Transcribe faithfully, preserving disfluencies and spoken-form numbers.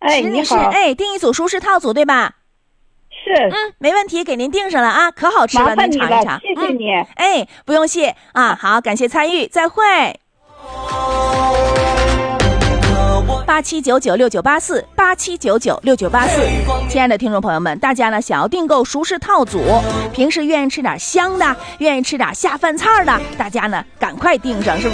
哎， 石女士， 你好， 哎，订一组熟食套组对吧？ 是， 嗯，没问题，给您订上了啊，可好吃了， 麻烦你了， 您尝一尝。 谢谢你。 嗯、哎，不用谢啊，好，感谢参与，再会。八七九九六九八四，八七九九六九八四，亲爱的听众朋友们，大家呢想要订购熟食套组，平时愿意吃点香的，愿意吃点下饭菜的，大家呢赶快订上，是不是？